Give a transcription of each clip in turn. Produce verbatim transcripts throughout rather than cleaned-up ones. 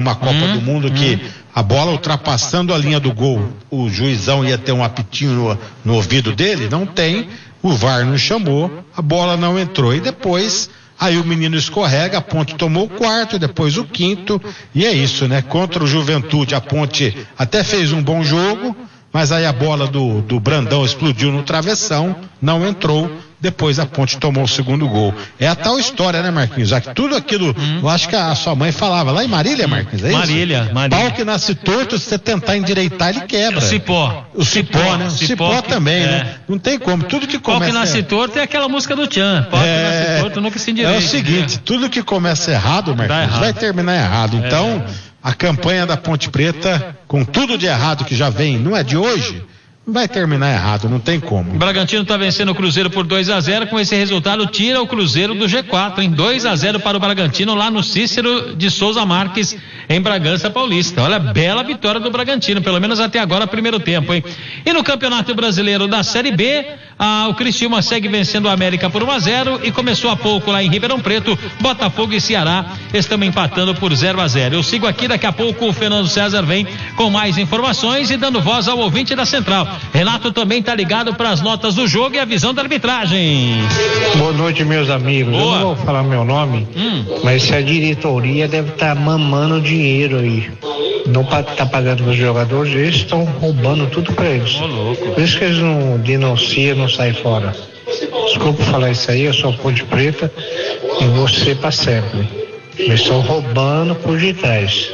numa Copa hum, do Mundo hum. que a bola ultrapassando a linha do gol, o juizão ia ter um apitinho no, no ouvido dele? Não tem, o V A R não chamou, a bola não entrou. E depois, aí o menino escorrega, a Ponte tomou o quarto, depois o quinto, e é isso, né? Contra o Juventude, a Ponte até fez um bom jogo, mas aí a bola do, do Brandão explodiu no travessão, não entrou, depois a Ponte tomou o segundo gol. É a tal história, né, Marquinhos? Aqui, tudo aquilo, hum. eu acho que a sua mãe falava lá em Marília, Marquinhos, é isso? Marília, Marília. Pau que nasce torto, se você tentar endireitar, ele quebra. O cipó. O cipó, cipó né? O cipó, cipó que, também, é. né? Não tem como, tudo que começa... Pau que nasce torto é aquela música do Tchan. Pau é... que nasce torto nunca se endireita. É o seguinte, né? Tudo que começa errado, Marquinhos, errado. vai terminar errado. Então, é. a campanha da Ponte Preta, com tudo de errado que já vem, não é de hoje... vai terminar errado, não tem como. O Bragantino está vencendo o Cruzeiro por dois a zero, com esse resultado tira o Cruzeiro do G quatro, em dois a zero para o Bragantino lá no Cícero de Souza Marques, em Bragança Paulista. Olha, bela vitória do Bragantino, pelo menos até agora, primeiro tempo, hein? E no Campeonato Brasileiro da Série B, ah, o Criciúma segue vencendo o América por um a zero e começou há pouco lá em Ribeirão Preto, Botafogo e Ceará estão empatando por zero a zero. Eu sigo aqui, daqui a pouco o Fernando César vem com mais informações e dando voz ao ouvinte da Central. Renato também está ligado para as notas do jogo e a visão da arbitragem. Boa noite, meus amigos. Boa. Eu não vou falar meu nome, hum. mas se a diretoria deve estar tá mamando dinheiro aí. Não está pagando os jogadores, eles estão roubando tudo para eles. Oh, louco. Por isso que eles não denunciam, não saem fora. Desculpa falar isso aí, eu sou Ponte Preta e você para sempre. Eles estão roubando por detrás.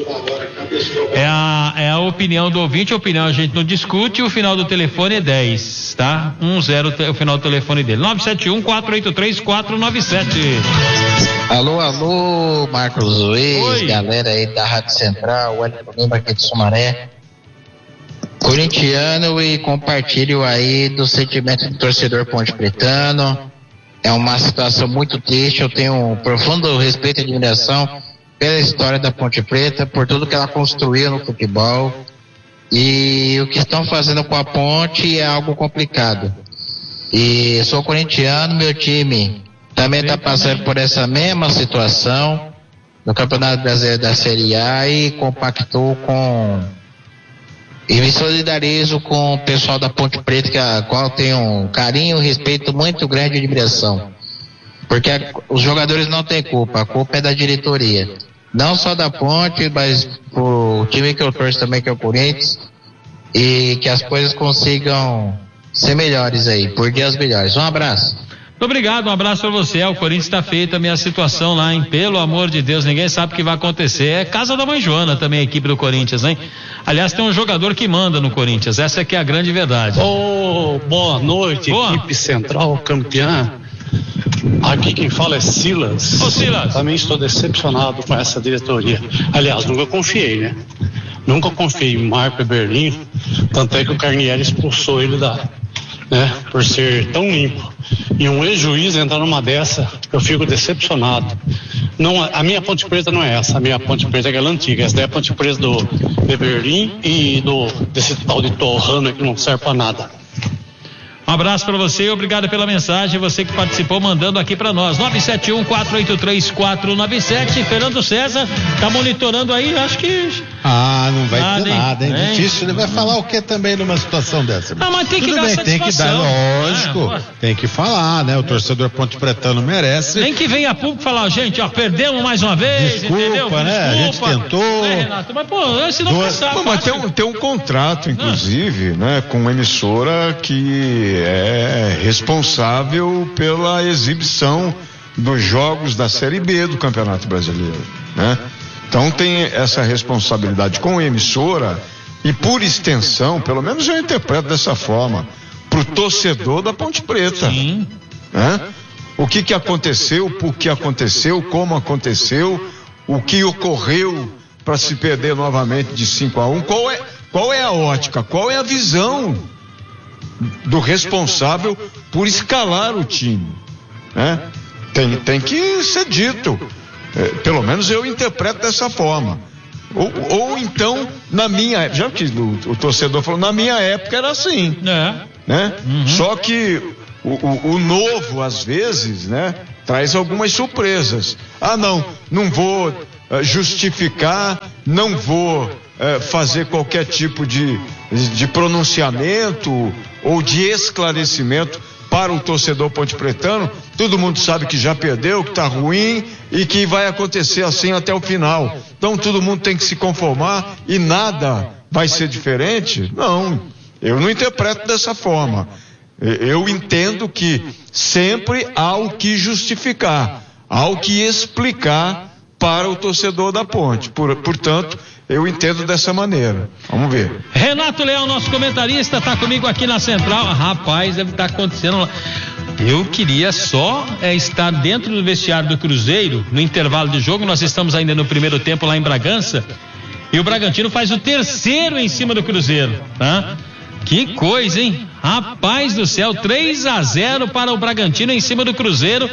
É a, é a opinião do ouvinte, a opinião a gente não discute, o final do telefone é dez, tá? um zero o final do telefone dele. nove sete um, quatro oito três, quatro nove sete. Alô, alô, Marcos Luiz, galera aí da Rádio Central, o Wellington Lima aqui de Sumaré. Corintiano e compartilho aí do sentimento do torcedor ponte pretano. É uma situação muito triste, eu tenho um profundo respeito e admiração pela história da Ponte Preta, por tudo que ela construiu no futebol, e o que estão fazendo com a Ponte é algo complicado. E sou corintiano, meu time também está passando por essa mesma situação no Campeonato Brasileiro da Série A e compactou com e me solidarizo com o pessoal da Ponte Preta, que a qual tenho um carinho e respeito muito grande e admiração, porque a, os jogadores não têm culpa, a culpa é da diretoria. Não só da Ponte, mas o time que eu torço também, que é o Corinthians, e que as coisas consigam ser melhores aí, por dias melhores. Um abraço. Muito obrigado, um abraço para você. O Corinthians está feita a minha situação lá, hein? Pelo amor de Deus, ninguém sabe o que vai acontecer. É casa da mãe Joana também, a equipe do Corinthians, hein? Aliás, tem um jogador que manda no Corinthians, essa é que é a grande verdade. Oh, boa noite, boa. Equipe Central campeã. Aqui quem fala é Silas. Ô Silas. Também estou decepcionado com essa diretoria. Aliás, nunca confiei, né? Nunca confiei em Marco Eberlin, tanto é que o Carnieri expulsou ele da, né? Por ser tão limpo. E um ex-juiz entrar numa dessa, eu fico decepcionado. Não, a minha Ponte Preta não é essa, a minha Ponte Preta é aquela antiga. Essa daí é a Ponte Preta do Eberlin e do, desse tal de Torrano que não serve pra nada. Um abraço para você, obrigado pela mensagem, você que participou mandando aqui para nós. nove sete um, quatro oito três, quatro nove sete. Fernando César tá monitorando aí, acho que... Ah, não vai nada, ter nada, hein? hein? Difícil, ele vai falar o que também numa situação dessa? Ah, mas tem Tudo que dar bem, satisfação. tem que dar, lógico, é, tem que falar, né? O torcedor ponte pretano merece. Nem que venha a público falar, gente, ó, perdemos mais uma vez, desculpa, entendeu? né? Desculpa. A gente tentou. É, Renato, mas pô, se não Duas... passar... Pô, mas tem um, tem um contrato, inclusive, ah. né? Com uma emissora que é responsável pela exibição dos jogos da Série B do Campeonato Brasileiro, né? Então tem essa responsabilidade com a emissora e, por extensão, pelo menos eu interpreto dessa forma, pro torcedor da Ponte Preta. Sim. Né? O que que aconteceu, por que aconteceu, como aconteceu, o que ocorreu para se perder novamente de cinco a um, qual é, qual é a ótica, qual é a visão do responsável por escalar o time, né? Tem, tem que ser dito. É, pelo menos eu interpreto dessa forma. Ou, ou então, na minha época, já que o, o torcedor falou, na minha época era assim. É. Né? Uhum. Só que o, o, o novo, às vezes, né, traz algumas surpresas. Ah, não, não vou uh, justificar, não vou uh, fazer qualquer tipo de, de pronunciamento ou de esclarecimento para o torcedor pontepretano. Todo mundo sabe que já perdeu, que está ruim e que vai acontecer assim até o final. Então todo mundo tem que se conformar e nada vai ser diferente? Não, eu não interpreto dessa forma. Eu entendo que sempre há o que justificar, há o que explicar para o torcedor da Ponte. Por, portanto, eu entendo dessa maneira. Vamos ver. Renato Leão, nosso comentarista, está comigo aqui na Central. Rapaz, deve estar acontecendo lá. Eu queria só é, estar dentro do vestiário do Cruzeiro, no intervalo de jogo. Nós estamos ainda no primeiro tempo lá em Bragança. E o Bragantino faz o terceiro em cima do Cruzeiro, tá? Que coisa, hein? Rapaz do céu, três a zero para o Bragantino em cima do Cruzeiro.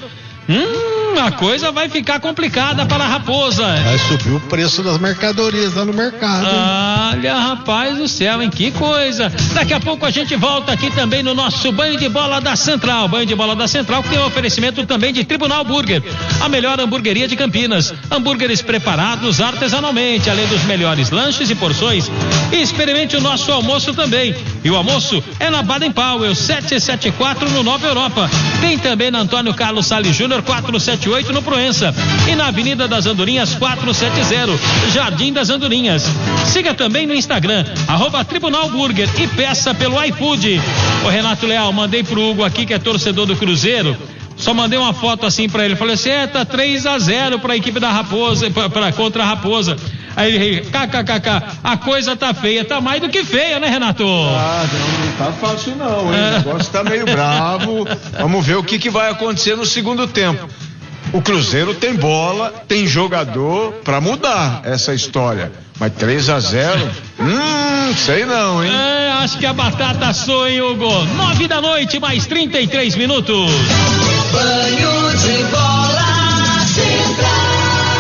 Hum, a coisa vai ficar complicada para a Raposa. Vai subir o preço das mercadorias lá no mercado. Olha, rapaz do céu, hein? Que coisa. Daqui a pouco a gente volta aqui também no nosso Banho de Bola da Central. Banho de Bola da Central que tem um oferecimento também de Tribunal Burger, a melhor hamburgueria de Campinas. Hambúrgueres preparados artesanalmente, além dos melhores lanches e porções. E experimente o nosso almoço também. E o almoço é na Baden Powell, setecentos e setenta e quatro no Nova Europa. Tem também na Antônio Carlos Salles Júnior, quatrocentos e setenta e oito no Proença. E na Avenida das Andorinhas, quatrocentos e setenta, Jardim das Andorinhas. Siga também no Instagram, arroba Tribunal Burger, e peça pelo iFood. Ô Renato Leal, mandei pro Hugo aqui, que é torcedor do Cruzeiro. Só mandei uma foto assim pra ele. Falei assim: é, tá três a zero pra equipe da Raposa, pra, pra, contra a Raposa. Aí ele, kkkk, a coisa tá feia, tá mais do que feia, né, Renato? Ah, não, não tá fácil não, hein? O negócio tá meio bravo. Vamos ver o que que vai acontecer no segundo tempo. O Cruzeiro tem bola, tem jogador pra mudar essa história. Mas três a zero, hum, sei não, hein? É, acho que a batata soa, hein, Hugo? Nove da noite, mais trinta e três minutos. Banho de Bola Central.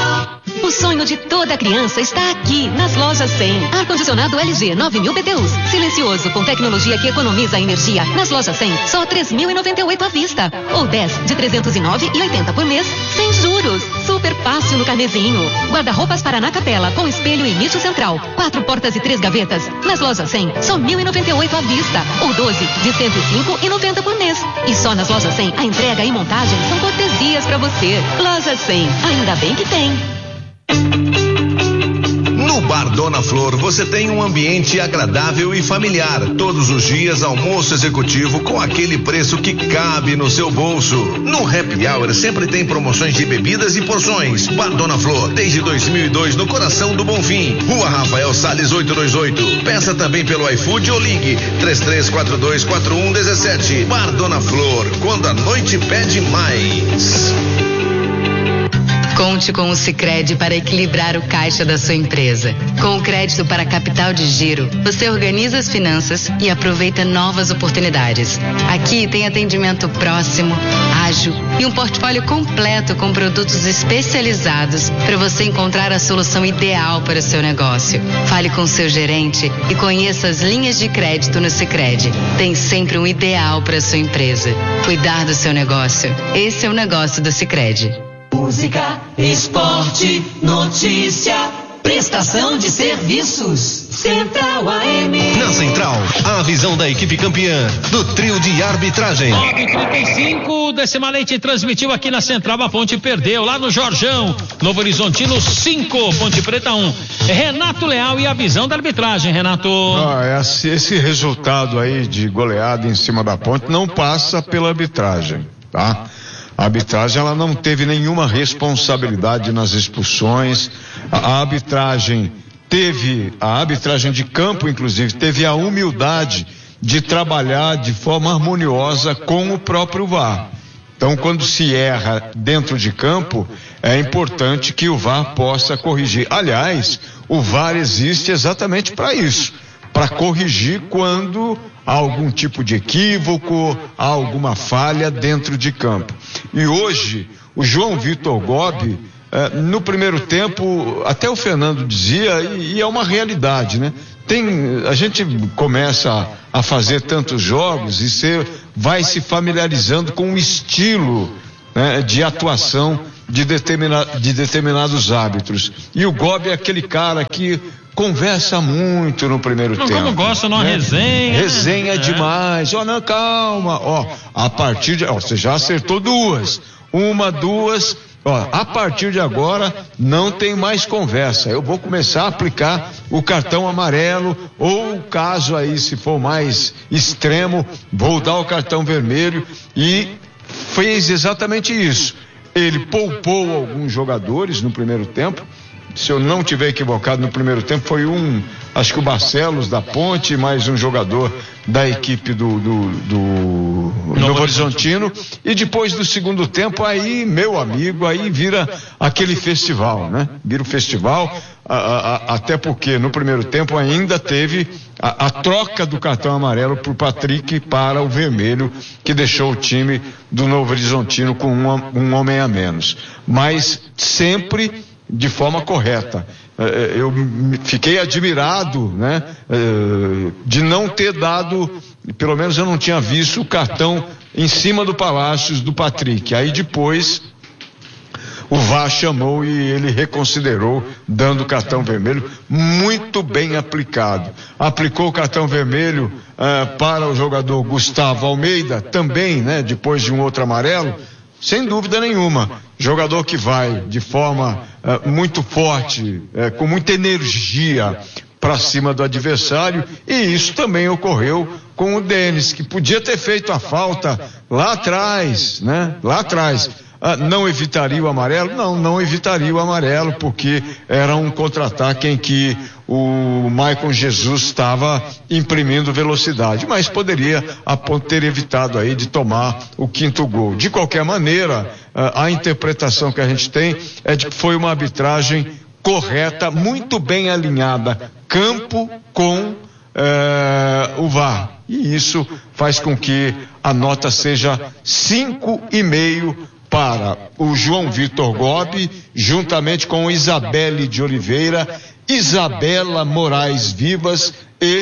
O sonho de toda criança está aqui, nas lojas cem. Ar-condicionado L G nove mil B T Us, silencioso, com tecnologia que economiza energia. Nas lojas cem, só três mil e noventa e oito à vista. Ou dez de trezentos e nove e oitenta por mês, sem juros. Super fácil no carnezinho. Guarda-roupas Paraná Capela, com espelho e nicho central. Quatro portas e três gavetas. Nas lojas cem, só mil e noventa e oito à vista. Ou doze de cento e cinco e noventa por mês. E só nas lojas cem, a entrega e montagem são cortesias pra você. Lojas cem, ainda bem que tem. No Bar Dona Flor você tem um ambiente agradável e familiar. Todos os dias almoço executivo com aquele preço que cabe no seu bolso. No Happy Hour sempre tem promoções de bebidas e porções. Bar Dona Flor, desde dois mil e dois no coração do Bonfim. Rua Rafael Salles oitocentos e vinte e oito. Peça também pelo iFood ou ligue três três quatro dois quatro um um sete. Bar Dona Flor, quando a noite pede mais. Conte com o Sicredi para equilibrar o caixa da sua empresa. Com o crédito para capital de giro, você organiza as finanças e aproveita novas oportunidades. Aqui tem atendimento próximo, ágil e um portfólio completo com produtos especializados para você encontrar a solução ideal para o seu negócio. Fale com seu gerente e conheça as linhas de crédito no Sicredi. Tem sempre um ideal para a sua empresa. Cuidar do seu negócio. Esse é o negócio do Sicredi. Música, esporte, notícia, prestação de serviços. Central A M. Na Central, a visão da equipe campeã do trio de arbitragem. nove e trinta e cinco, Decima Leite transmitiu aqui na Central. A Ponte perdeu lá no Jorjão. Novo Horizontino cinco, Ponte Preta um. Renato Leal e a visão da arbitragem, Renato. Ah, esse, esse resultado aí de goleada em cima da Ponte não passa pela arbitragem, tá? A arbitragem ela não teve nenhuma responsabilidade nas expulsões. A, a arbitragem teve, a arbitragem de campo inclusive, teve a humildade de trabalhar de forma harmoniosa com o próprio V A R. Então, quando se erra dentro de campo, é importante que o V A R possa corrigir. Aliás, o V A R existe exatamente para isso, para corrigir quando há algum tipo de equívoco, há alguma falha dentro de campo. E hoje, o João Vitor Gobi, eh, no primeiro tempo, até o Fernando dizia, e, e é uma realidade, né? Tem, a gente começa a, a fazer tantos jogos e você vai se familiarizando com o estilo, né, de atuação de, determina, de determinados árbitros. E o Gobi é aquele cara que conversa muito no primeiro não, tempo. Como gosta, não, né? resenha. Resenha é. demais. Ó, oh, não, calma. Ó, oh, a partir de. Ó, oh, você já acertou duas. Uma, duas. Ó, a partir de agora não tem mais conversa. Eu vou começar a aplicar o cartão amarelo, ou caso aí, se for mais extremo, vou dar o cartão vermelho. E fez exatamente isso. Ele poupou alguns jogadores no primeiro tempo. Se eu não tiver equivocado, no primeiro tempo foi um, acho que o Barcelos da Ponte, mais um jogador da equipe do, do, do Novo Horizontino. E depois do segundo tempo, aí, meu amigo, aí vira aquele festival, né? Vira o festival, a, a, a, até porque no primeiro tempo ainda teve a, a troca do cartão amarelo pro Patrick para o vermelho, que deixou o time do Novo Horizontino com um, um homem a menos. Mas sempre de forma correta. Eu fiquei admirado, né, de não ter dado, pelo menos eu não tinha visto o cartão em cima do Palácios do Patrick. Aí depois o V A R chamou e ele reconsiderou, dando o cartão vermelho, muito bem aplicado. Aplicou o cartão vermelho uh, para o jogador Gustavo Almeida, também, né, depois de um outro amarelo. Sem dúvida nenhuma, jogador que vai de forma uh, muito forte, uh, com muita energia para cima do adversário, e isso também ocorreu com o Denis, que podia ter feito a falta lá atrás, né? Lá atrás. Ah, não evitaria o amarelo? Não, não evitaria o amarelo, porque era um contra-ataque em que o Maicon Jesus estava imprimindo velocidade, mas poderia a ter evitado aí de tomar o quinto gol. De qualquer maneira, a, a interpretação que a gente tem é de que foi uma arbitragem correta, muito bem alinhada, campo com eh, o V A R. E isso faz com que a nota seja cinco e meio para o João Vitor Gobi, juntamente com Isabelle de Oliveira, Isabela Moraes Vivas e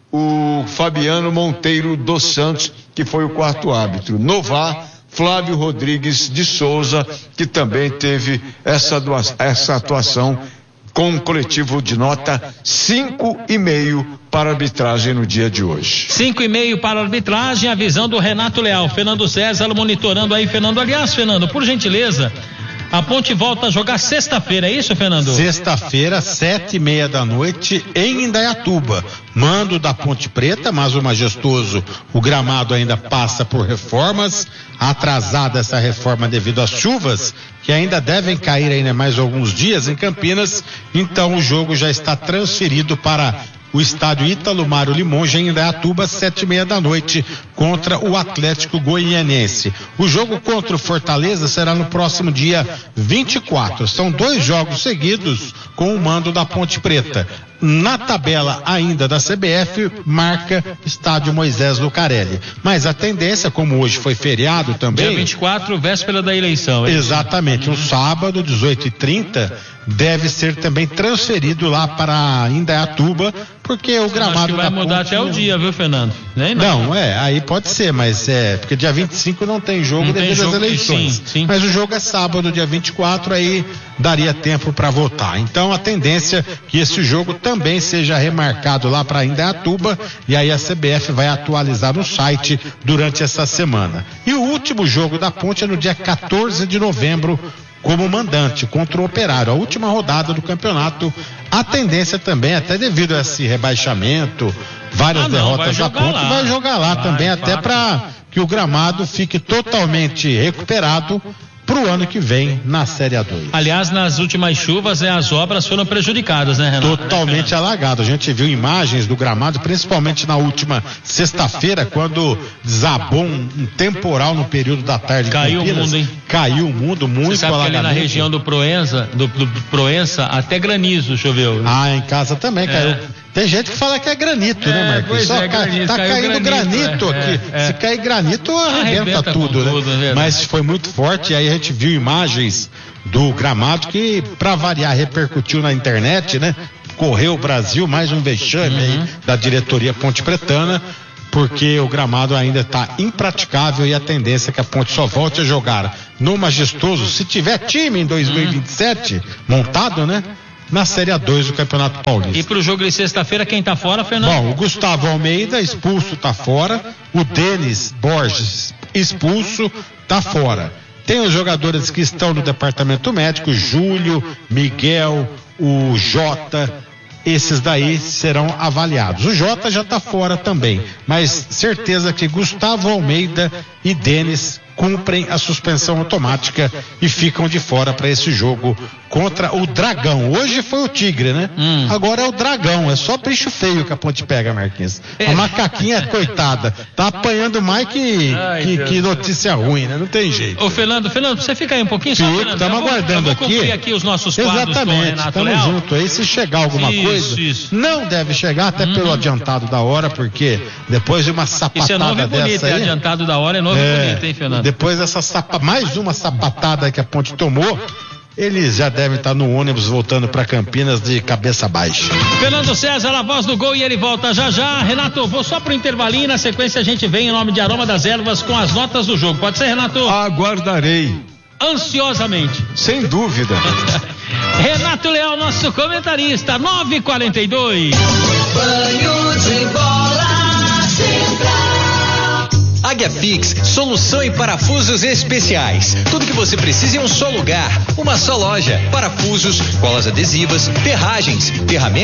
o Fabiano Monteiro dos Santos, que foi o quarto árbitro. No V A R, Flávio Rodrigues de Souza, que também teve essa, essa atuação com um coletivo de nota cinco e meio para a arbitragem no dia de hoje. Cinco e meio para a arbitragem, a visão do Renato Leal. Fernando César monitorando aí, Fernando. Aliás, Fernando, por gentileza, a Ponte volta a jogar sexta-feira, é isso, Fernando? Sexta-feira, sete e meia da noite, em Indaiatuba. Mando da Ponte Preta, mas o majestoso, o gramado ainda passa por reformas, atrasada essa reforma devido às chuvas, que ainda devem cair ainda mais alguns dias em Campinas, então o jogo já está transferido para o estádio Ítalo Mário Limonge em Indaiatuba, sete e meia da noite, contra o Atlético Goianiense. O jogo contra o Fortaleza será no próximo dia vinte e quatro. São dois jogos seguidos com o mando da Ponte Preta. Na tabela ainda da C B F, marca estádio Moisés Lucarelli. Mas a tendência, como hoje foi feriado também... Dia vinte e quatro, véspera da eleição. É exatamente, um sábado, dezoito e trinta, deve ser também transferido lá para Indaiatuba, porque o gramado acho que vai da mudar Ponte até o dia, viu, Fernando? Nem não. Não, é, aí pode ser, mas é, porque dia vinte e cinco não tem jogo devido às eleições. Sim, sim. Mas o jogo é sábado, dia vinte e quatro, aí daria tempo para votar. Então a tendência é que esse jogo também seja remarcado lá para Indaiatuba, e aí a C B F vai atualizar no site durante essa semana. E o último jogo da Ponte é no dia quatorze de novembro, como mandante contra o Operário, a última rodada do campeonato. A tendência também, até devido a esse rebaixamento, várias ah, não, derrotas da Ponte, lá. vai jogar lá vai, também, vai, até para que o gramado fique totalmente recuperado para o ano que vem na Série A dois. Aliás, nas últimas chuvas, né, as obras foram prejudicadas, né, Renato? Totalmente é, alagado. A gente viu imagens do gramado, principalmente na última sexta-feira, quando desabou um, um temporal no período da tarde. Caiu o mundo, hein? Caiu o mundo, muito Você sabe alagamento. Que ali na região do Proença, do, do Proença, até granizo choveu. Ah, em casa também caiu. É. Tem gente que fala que é granito, é, né, Marcos? Só é, cai, granito, tá caindo granito, granito é, aqui. É, é. Se cair granito, arrebenta, arrebenta tudo, né? Tudo, é mas foi muito forte, e aí a gente viu imagens do gramado que, pra variar, repercutiu na internet, né? Correu o Brasil, mais um vexame uhum. aí da diretoria Ponte Pretana. porque o gramado ainda está impraticável e a tendência é que a Ponte só volte a jogar no Majestoso, se tiver time em dois mil e vinte e sete montado, né? Na Série A dois do Campeonato Paulista. E pro jogo de sexta-feira, quem tá fora, Fernando? Bom, o Gustavo Almeida, expulso, tá fora. O Denis Borges, expulso, tá fora. Tem os jogadores que estão no departamento médico, Júlio, Miguel, o Jota, esses daí serão avaliados. O Jota já tá fora também, mas certeza que Gustavo Almeida e Denis cumprem a suspensão automática e ficam de fora para esse jogo contra o Dragão. Hoje foi o Tigre, né? Hum. Agora é o Dragão, é só bicho feio que a Ponte pega, Marquinhos. É. A macaquinha, coitada, tá apanhando mais que, Ai, que, que notícia ruim, né? Não tem jeito. Ô, Fernando, Fernando, você fica aí um pouquinho só, Fico, estamos aguardando aqui. Vou cumprir aqui os nossos quadros. Exatamente, estamos juntos aí. Se chegar alguma isso, coisa, isso. não deve chegar, até hum. pelo adiantado da hora, porque depois de uma sapatada isso é novo e bonito, dessa aí, é adiantado da hora, é novo é, e bonito, hein, Fernando? Depois dessa sapa, mais uma sapatada que a Ponte tomou, eles já devem estar no ônibus voltando para Campinas de cabeça baixa. Fernando César, a voz do gol, e ele volta já já. Renato, vou só pro intervalinho e na sequência a gente vem em nome de Aroma das Ervas com as notas do jogo. Pode ser, Renato? Aguardarei. Ansiosamente. Sem dúvida. Renato Leal, nosso comentarista, nove e quarenta e dois. Banho de bola central. Águia Fix, solução em parafusos especiais. Tudo que você precisa em um só lugar, uma só loja. Parafusos, colas adesivas, ferragens, ferramentas